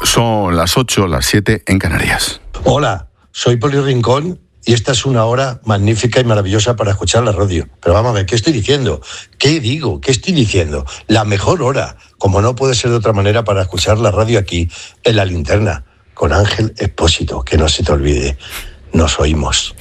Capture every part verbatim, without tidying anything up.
Son las ocho, las siete en Canarias. Hola, soy Poli Rincón y esta es una hora magnífica y maravillosa para escuchar la radio. Pero vamos a ver, ¿qué estoy diciendo? ¿Qué digo? ¿Qué estoy diciendo? La mejor hora, como no puede ser de otra manera, para escuchar la radio aquí, en La Linterna, con Ángel Expósito. Que no se te olvide, nos oímos.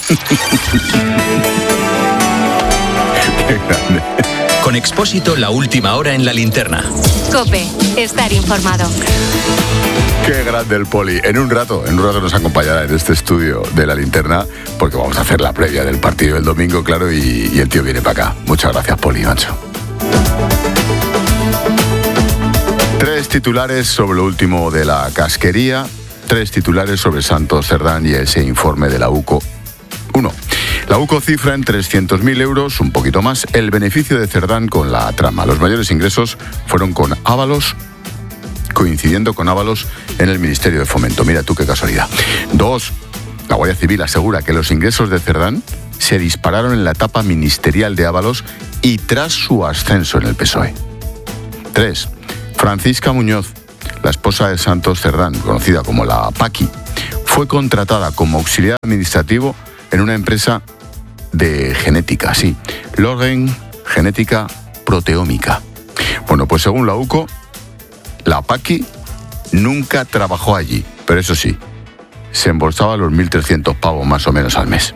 Qué grande. Con Expósito, la última hora en La Linterna. COPE, estar informado. Qué grande el Poli. En un rato, en un rato nos acompañará en este estudio de La Linterna, porque vamos a hacer la previa del partido del domingo, claro, y, y el tío viene para acá. Muchas gracias, Poli, macho. Tres titulares sobre lo último de la casquería, tres titulares sobre Santos Cerdán y ese informe de la UCO. Uno, la UCO cifra en trescientos mil euros, un poquito más, el beneficio de Cerdán con la trama. Los mayores ingresos fueron con Ábalos, coincidiendo con Ábalos en el Ministerio de Fomento. Mira tú qué casualidad. Dos, la Guardia Civil asegura que los ingresos de Cerdán se dispararon en la etapa ministerial de Ábalos y tras su ascenso en el P S O E. Tres, Francisca Muñoz, la esposa de Santos Cerdán, conocida como la Paqui, fue contratada como auxiliar administrativo en una empresa de genética, sí, Logen Genética Proteómica. Bueno, pues según la UCO, la Paqui nunca trabajó allí, pero eso sí, se embolsaba los mil trescientos pavos más o menos al mes.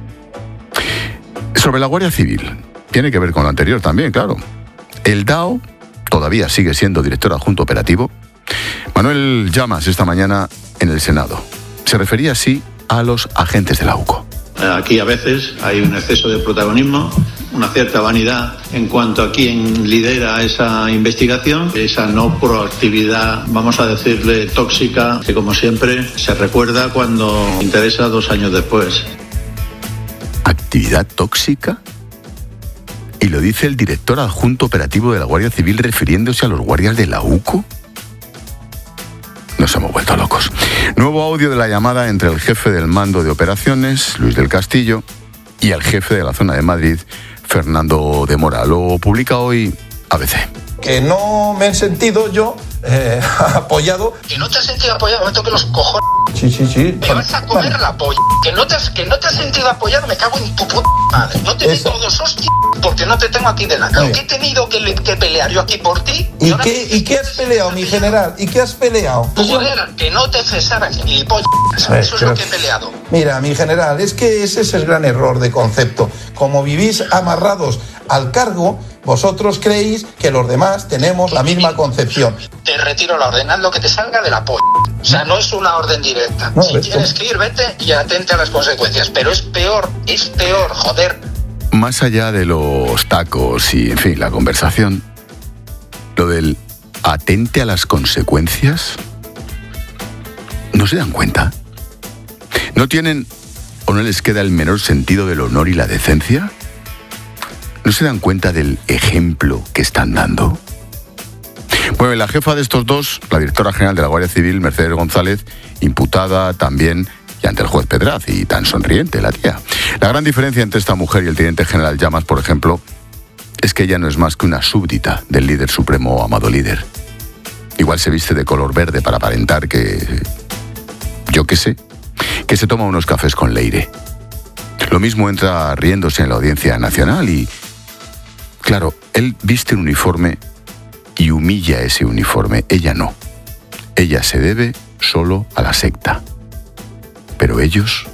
Sobre la Guardia Civil, tiene que ver con lo anterior también, claro. El D A O todavía sigue siendo director adjunto operativo. Manuel Llamas esta mañana en el Senado. Se refería así a los agentes de la UCO. Aquí a veces hay un exceso de protagonismo, una cierta vanidad en cuanto a quién lidera esa investigación, esa no proactividad, vamos a decirle, tóxica, que como siempre se recuerda cuando interesa dos años después. ¿Actividad tóxica? ¿Y lo dice el director adjunto operativo de la Guardia Civil refiriéndose a los guardias de la UCO? Nos hemos vuelto locos. Nuevo audio de la llamada entre el jefe del mando de operaciones, Luis del Castillo, y el jefe de la zona de Madrid, Fernando de Mora. Lo publica hoy A B C. Que no me he sentido yo eh, apoyado. Que no te has sentido apoyado, me toque los cojones. Sí, sí, sí. Me vas a comer la polla. Que no, te has, que no te has sentido apoyado, me cago en tu puta madre. No te digo dos hostias porque no te tengo aquí de la cara. ¿Qué he tenido que, que pelear yo aquí por ti? ¿Y, ¿Y qué, ¿y qué has peleado, mi general? ¿Y qué has peleado? Pues joder, que no te cesaran ni pollas. Eso es pero, lo que he peleado. Mira, mi general, es que ese es el gran error de concepto. Como vivís amarrados al cargo, vosotros creéis que los demás tenemos la misma concepción. Te retiro la orden, haz lo que te salga de la polla. O sea, no es una orden directa. No, si tienes que ir, vete y atente a las consecuencias. Pero es peor, es peor, joder. Más allá de los tacos y, en fin, la conversación, lo del atente a las consecuencias, ¿no se dan cuenta? ¿No tienen o no les queda el menor sentido del honor y la decencia? ¿No se dan cuenta del ejemplo que están dando? Bueno, la jefa de estos dos, la directora general de la Guardia Civil, Mercedes González, imputada también y ante el juez Pedraz, y tan sonriente la tía. La gran diferencia entre esta mujer y el teniente general Llamas, por ejemplo, es que ella no es más que una súbdita del líder supremo Amado Líder. Igual se viste de color verde para aparentar que, yo qué sé, que se toma unos cafés con Leire. Lo mismo entra riéndose en la Audiencia Nacional y, claro, él viste un uniforme y humilla ese uniforme. Ella no. Ella se debe solo a la secta. Pero ellos...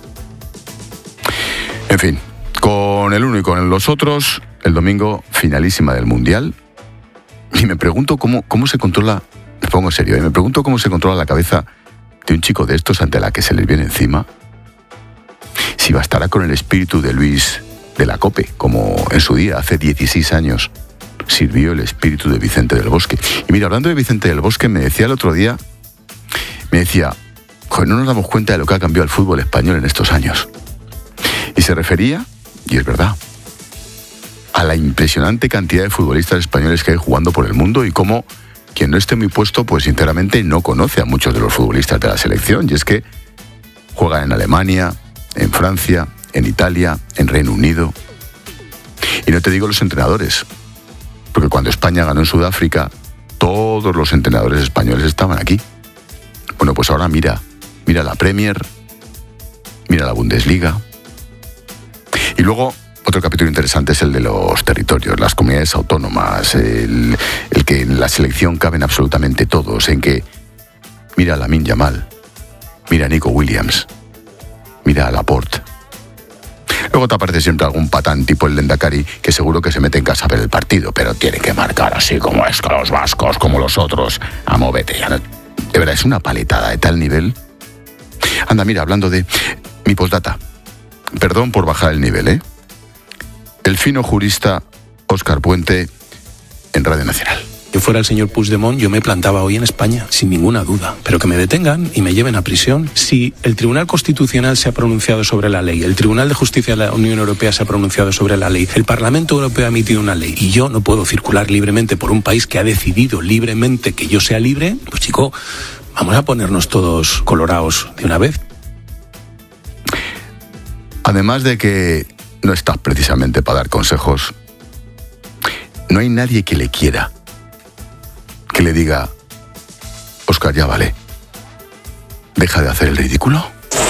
En fin, con el uno y con los otros, el domingo finalísima del Mundial. Y me pregunto cómo, cómo se controla, me pongo en serio, ¿eh? me pregunto cómo se controla la cabeza de un chico de estos ante la que se les viene encima. Si bastará con el espíritu de Luis de la COPE, como en su día, hace dieciséis años, sirvió el espíritu de Vicente del Bosque. Y mira, hablando de Vicente del Bosque, me decía el otro día, me decía, joder, no nos damos cuenta de lo que ha cambiado el fútbol español en estos años. Y se refería, y es verdad, a la impresionante cantidad de futbolistas españoles que hay jugando por el mundo y cómo quien no esté muy puesto, pues sinceramente no conoce a muchos de los futbolistas de la selección. Y es que juegan en Alemania, en Francia, en Italia, en Reino Unido. Y no te digo los entrenadores, porque cuando España ganó en Sudáfrica, todos los entrenadores españoles estaban aquí. Bueno, pues ahora mira, mira la Premier, mira la Bundesliga. Y luego, otro capítulo interesante es el de los territorios, las comunidades autónomas, el, el que en la selección caben absolutamente todos, en que mira a Lamine Yamal, mira a Nico Williams, mira a Laporte. Luego te aparece siempre algún patán tipo el Lendakari que seguro que se mete en casa a ver el partido, pero tiene que marcar así como es con los vascos, como los otros. A movete. De verdad, es una paletada de tal nivel. Anda, mira, hablando de mi postdata. Perdón por bajar el nivel, ¿eh? El fino jurista Óscar Puente en Radio Nacional. Yo fuera el señor Puigdemont, yo me plantaba hoy en España, sin ninguna duda. Pero que me detengan y me lleven a prisión. Si el Tribunal Constitucional se ha pronunciado sobre la ley, el Tribunal de Justicia de la Unión Europea se ha pronunciado sobre la ley, el Parlamento Europeo ha emitido una ley y yo no puedo circular libremente por un país que ha decidido libremente que yo sea libre, pues chico, vamos a ponernos todos colorados de una vez. Además de que no estás precisamente para dar consejos, no hay nadie que le quiera, que le diga, Óscar, ya vale, deja de hacer el ridículo.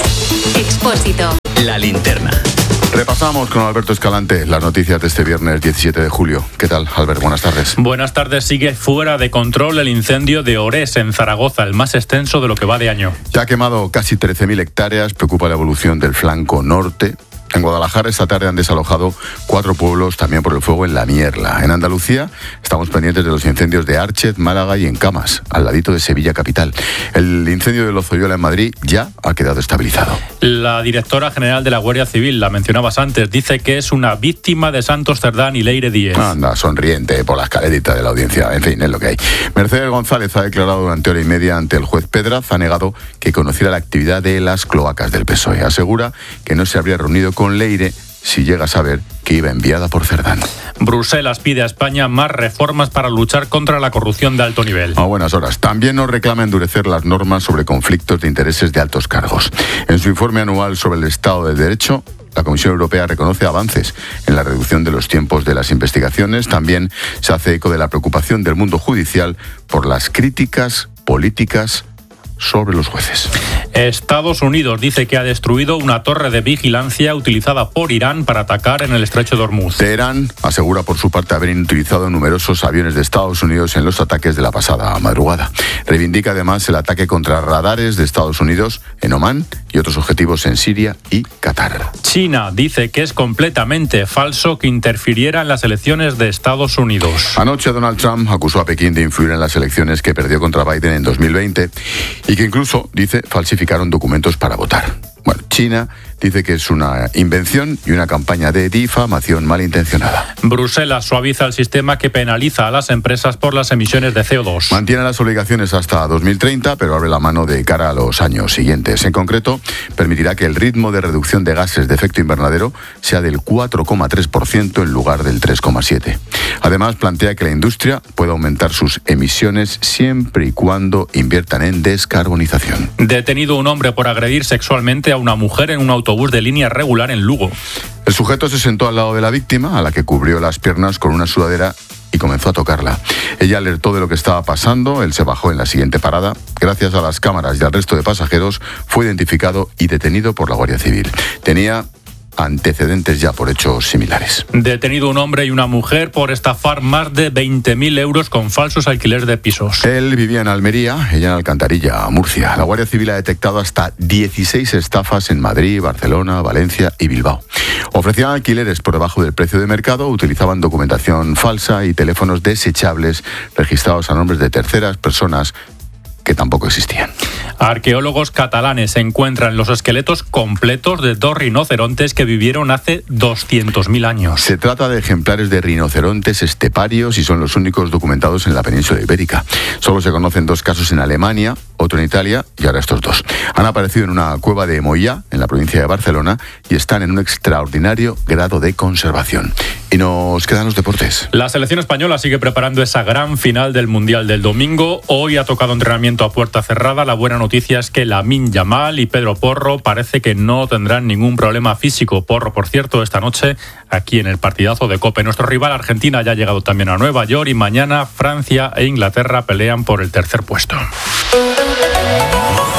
Expósito. La linterna. Repasamos con Alberto Escalante las noticias de este viernes diecisiete de julio. ¿Qué tal, Albert? Buenas tardes. Buenas tardes. Sigue fuera de control el incendio de Orés, en Zaragoza, el más extenso de lo que va de año. Ya ha quemado casi trece mil hectáreas, preocupa la evolución del flanco norte. En Guadalajara esta tarde han desalojado cuatro pueblos también por el fuego en La Mierla. En Andalucía estamos pendientes de los incendios de Archez, Málaga y en Camas, al ladito de Sevilla capital. El incendio de Lozoyola en Madrid ya ha quedado estabilizado. La directora general de la Guardia Civil, la mencionabas antes, dice que es una víctima de Santos Cerdán y Leire Díez. Anda, sonriente por la escalerita de la audiencia. En fin, es lo que hay. Mercedes González ha declarado durante hora y media ante el juez Pedraz. Ha negado que conociera la actividad de las cloacas del P S O E. Asegura que no se habría reunido con con Leire si llega a saber que iba enviada por Cerdán. Bruselas pide a España más reformas para luchar contra la corrupción de alto nivel. A buenas horas. También nos reclama endurecer las normas sobre conflictos de intereses de altos cargos. En su informe anual sobre el Estado de Derecho, la Comisión Europea reconoce avances en la reducción de los tiempos de las investigaciones. También se hace eco de la preocupación del mundo judicial por las críticas políticas sobre los jueces. Estados Unidos dice que ha destruido una torre de vigilancia utilizada por Irán para atacar en el estrecho de Hormuz. Teherán asegura por su parte haber utilizado numerosos aviones de Estados Unidos en los ataques de la pasada madrugada. Reivindica además el ataque contra radares de Estados Unidos en Omán y otros objetivos en Siria y Qatar. China dice que es completamente falso que interfiriera en las elecciones de Estados Unidos. Anoche Donald Trump acusó a Pekín de influir en las elecciones que perdió contra Biden en dos mil veinte y que incluso, dice, falsificaron documentos para votar. Bueno, China dice que es una invención y una campaña de difamación malintencionada. Bruselas suaviza el sistema que penaliza a las empresas por las emisiones de C O dos. Mantiene las obligaciones hasta dos mil treinta, pero abre la mano de cara a los años siguientes. En concreto, permitirá que el ritmo de reducción de gases de efecto invernadero sea del cuatro coma tres por ciento en lugar del tres coma siete por ciento. Además, plantea que la industria pueda aumentar sus emisiones siempre y cuando inviertan en descarbonización. Detenido un hombre por agredir sexualmente a una mujer en un autobús de línea regular en Lugo. El sujeto se sentó al lado de la víctima, a la que cubrió las piernas con una sudadera y comenzó a tocarla. Ella alertó de lo que estaba pasando, él se bajó en la siguiente parada. Gracias a las cámaras y al resto de pasajeros, fue identificado y detenido por la Guardia Civil. Tenía antecedentes ya por hechos similares. Detenido un hombre y una mujer por estafar más de veinte mil euros con falsos alquileres de pisos. Él vivía en Almería, ella en Alcantarilla, Murcia. La Guardia Civil ha detectado hasta dieciséis estafas en Madrid, Barcelona, Valencia y Bilbao. Ofrecían alquileres por debajo del precio de mercado, utilizaban documentación falsa y teléfonos desechables registrados a nombres de terceras personas que tampoco existían. Arqueólogos catalanes encuentran los esqueletos completos de dos rinocerontes que vivieron hace doscientos mil años. Se trata de ejemplares de rinocerontes esteparios y son los únicos documentados en la península ibérica. Solo se conocen dos casos en Alemania, otro en Italia y ahora estos dos. Han aparecido en una cueva de Moià, en la provincia de Barcelona, y están en un extraordinario grado de conservación. Y nos quedan los deportes. La selección española sigue preparando esa gran final del Mundial del domingo. Hoy ha tocado entrenamiento a puerta cerrada. La buena noticia es que Lamine Yamal y Pedro Porro parece que no tendrán ningún problema físico. Porro, por cierto, esta noche aquí en el partidazo de COPE. Nuestro rival Argentina ya ha llegado también a Nueva York y mañana Francia e Inglaterra pelean por el tercer puesto.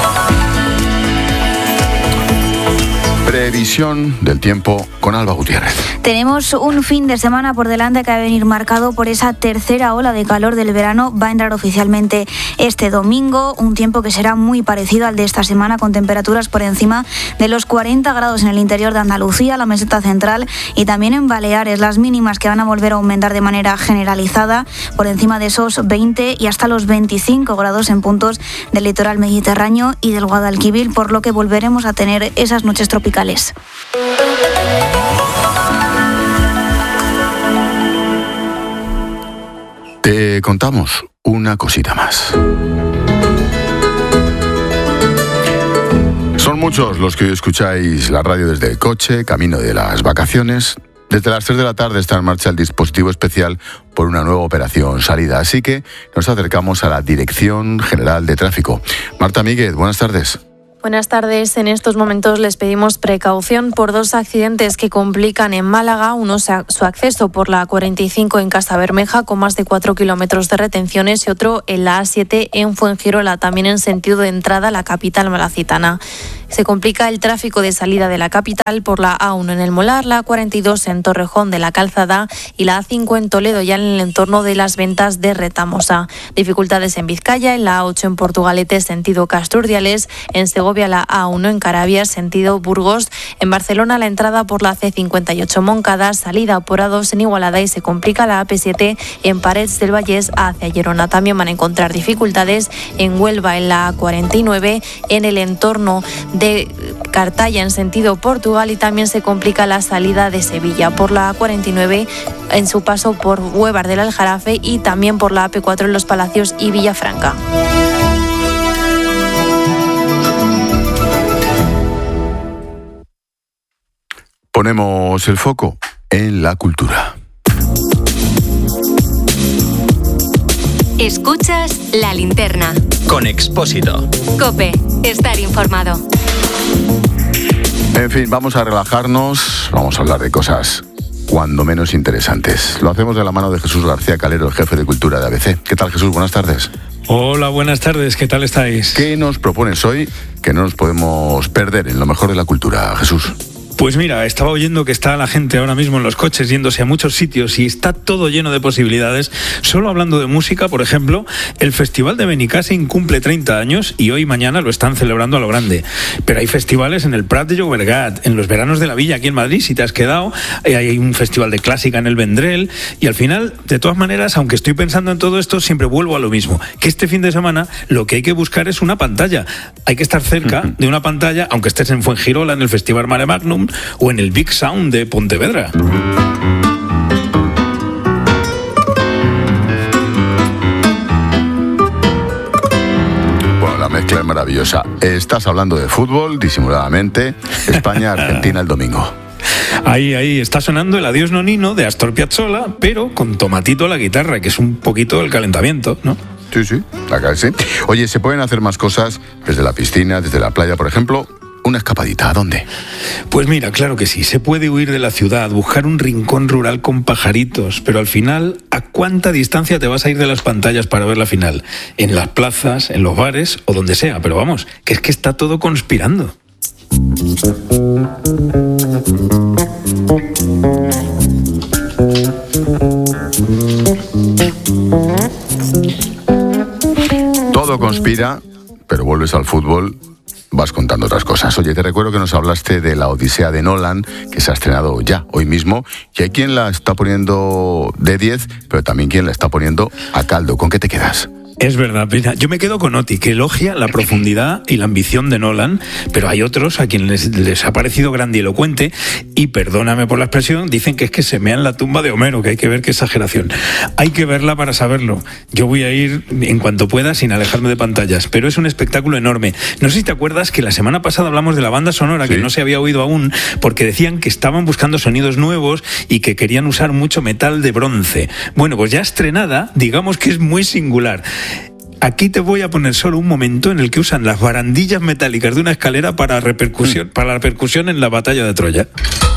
Previsión del tiempo con Alba Gutiérrez. Tenemos un fin de semana por delante que va a venir marcado por esa tercera ola de calor del verano. Va a entrar oficialmente este domingo, un tiempo que será muy parecido al de esta semana, con temperaturas por encima de los cuarenta grados en el interior de Andalucía, la meseta central y también en Baleares. Las mínimas que van a volver a aumentar de manera generalizada por encima de esos veinte y hasta los veinticinco grados en puntos del litoral mediterráneo y del Guadalquivir, por lo que volveremos a tener esas noches tropicales. Te contamos una cosita más. Son muchos los que hoy escucháis la radio desde el coche, camino de las vacaciones. Desde las tres de la tarde está en marcha el dispositivo especial por una nueva operación salida. Así que nos acercamos a la Dirección General de Tráfico. Marta Míguez, buenas tardes. Buenas tardes. En estos momentos les pedimos precaución por dos accidentes que complican en Málaga. Uno, su acceso por la cuarenta y cinco en Casabermeja, con más de cuatro kilómetros de retenciones, y otro en la A siete en Fuengirola, también en sentido de entrada a la capital malacitana. Se complica el tráfico de salida de la capital por la A uno en el Molar, la cuarenta y dos en Torrejón de la Calzada y la A cinco en Toledo, ya en el entorno de las Ventas de Retamosa. Dificultades en Vizcaya, en la A ocho en Portugalete, sentido Casturdiales, en Segovia la A uno en Carabias, sentido Burgos, en Barcelona la entrada por la C cincuenta y ocho Moncada, salida por A dos en Igualada, y se complica la A P siete en Parets del Vallés hacia Llerona. También van a encontrar dificultades en Huelva, en la A cuarenta y nueve, en el entorno de de Cartaya en sentido Portugal, y también se complica la salida de Sevilla por la A cuarenta y nueve en su paso por Huevar del Aljarafe, y también por la A P cuatro en Los Palacios y Villafranca. Ponemos el foco en la cultura. Escuchas La Linterna. Con Expósito. COPE. Estar informado. En fin, vamos a relajarnos, vamos a hablar de cosas cuando menos interesantes. Lo hacemos de la mano de Jesús García Calero, el jefe de cultura de A B C. ¿Qué tal, Jesús? Buenas tardes. Hola, buenas tardes. ¿Qué tal estáis? ¿Qué nos propones hoy que no nos podemos perder en lo mejor de la cultura, Jesús? Pues mira, estaba oyendo que está la gente ahora mismo en los coches yéndose a muchos sitios y está todo lleno de posibilidades. Solo hablando de música, por ejemplo, el Festival de Benicàssim cumple treinta años y hoy y mañana lo están celebrando a lo grande. Pero hay festivales en el Prat de Llobregat, en los Veranos de la Villa aquí en Madrid, si te has quedado. Hay un festival de clásica en el Vendrell. Y al final, de todas maneras, aunque estoy pensando en todo esto, siempre vuelvo a lo mismo. Que este fin de semana lo que hay que buscar es una pantalla. Hay que estar cerca uh-huh. de una pantalla, aunque estés en Fuengirola, en el Festival Mare Magnum, o en el Big Sound de Pontevedra. Bueno, la mezcla es maravillosa. Estás hablando de fútbol, disimuladamente. España-Argentina el domingo. Ahí, ahí está sonando el Adiós Nonino de Astor Piazzolla, pero con Tomatito a la guitarra, que es un poquito el calentamiento, ¿no? Sí, sí, la que sí. Oye, ¿se pueden hacer más cosas desde la piscina, desde la playa, por ejemplo? Una escapadita, ¿a dónde? Pues mira, claro que sí, se puede huir de la ciudad, buscar un rincón rural con pajaritos, pero al final, ¿a cuánta distancia te vas a ir de las pantallas para ver la final? En las plazas, en los bares o donde sea, pero vamos, que es que está todo conspirando. Todo conspira, pero vuelves al fútbol, vas contando otras cosas. Oye, te recuerdo que nos hablaste de la Odisea de Nolan, que se ha estrenado ya, hoy mismo, y hay quien la está poniendo de diez, pero también quien la está poniendo a caldo. ¿Con qué te quedas? Es verdad, mira, yo me quedo con Oti, que elogia la profundidad y la ambición de Nolan, pero hay otros a quienes les, les ha parecido grandilocuente y, perdóname por la expresión, dicen que es que se mean la tumba de Homero, que hay que ver qué exageración. Hay que verla para saberlo. Yo voy a ir en cuanto pueda sin alejarme de pantallas, pero es un espectáculo enorme. No sé si te acuerdas que la semana pasada hablamos de la banda sonora, sí, que no se había oído aún, porque decían que estaban buscando sonidos nuevos y que querían usar mucho metal de bronce. Bueno, pues ya estrenada, digamos que es muy singular. Aquí te voy a poner solo un momento en el que usan las barandillas metálicas de una escalera para repercusión, para la percusión en la batalla de Troya.